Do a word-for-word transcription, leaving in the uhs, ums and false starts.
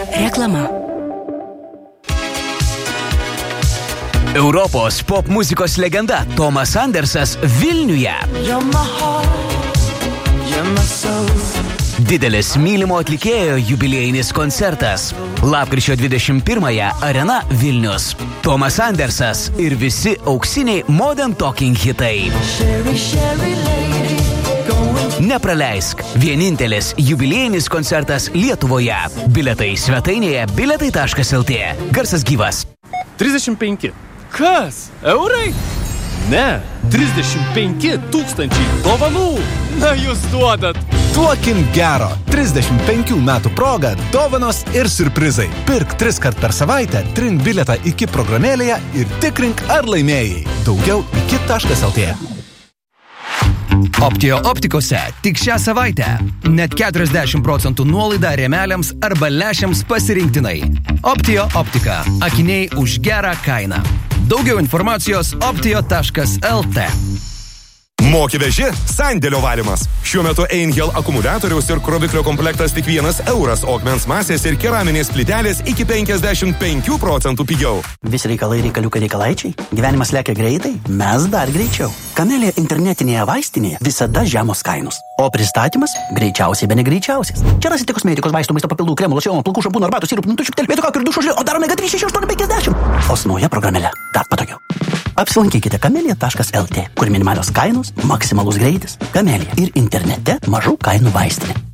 Reklama. Europos pop muzikos legenda Tomas Andersas Vilniuje. Didelis mylimo atlikėjo jubiliejinis koncertas. Lapkričio dvidešimt pirmąją Arena Vilnius. Tomas Andersas ir visi auksiniai Modern Talking hitai. Nepraleisk. Vienintelis jubiliejinis koncertas Lietuvoje. Biletai svetainėje biletai taškas el tė. Garsas gyvas. trisdešimt penki. Kas? Eurai? Ne. trisdešimt penki tūkstančiai dovanų. Na, jūs duodat. Duokim gero. trisdešimt penkių metų proga dovanos ir siurprizai. Pirk tris kart per savaitę, trink biletą iki programėlėje ir tikrink ar laimėjai. Daugiau iki taškas el tė. Optio optikose tik šią savaitę. Net keturiasdešimt procentų nuolaida rėmeliams arba lęšiams pasirinktinai. Optio optika. Akiniai už gerą kainą. Daugiau informacijos optio taškas el tė. Moki veži, sandėlio valymas. Šiuo metu Einhell akumuliatoriaus ir kroviklio komplektas tik vienas euras, o akmens masės ir keraminės plytelės iki penkiasdešimt penkių procentų pigiau. Visi reikalai reikaliukai reikalaičiai. Gyvenimas lekia greitai, mes dar greičiau. Kamelė internetinėje vaistinėje visada žemos kainos. O pristatymas greičiausiai be negreičiausias. Čia rasite kosmetikos, vaistų, maisto papildų, kremų, locionų, plaukų, šampūnų, arbatų, sirupų, nutučių, telpėtų kakų ir dušo žlių, o dar omega trys šeši aštuoni penkiasdešimt. O su nauja programėle dar patogiau. Apsilankykite kamelija taškas el tė, kur minimalios kainos, maksimalus greitis. Kamelija ir internete mažų kainų vaistinė.